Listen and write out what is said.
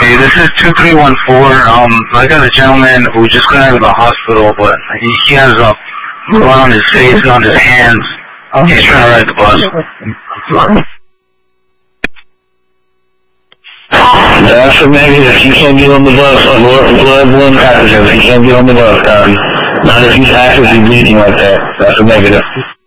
Hey, this is 2314. I got a gentleman who just got out of the hospital, but he has a blood on his face and on his hands. He's trying to ride the bus. That's a negative. You can't get on the bus. Blood pathogens. You can't get on the bus. Not if he's actively bleeding like that. That's a negative.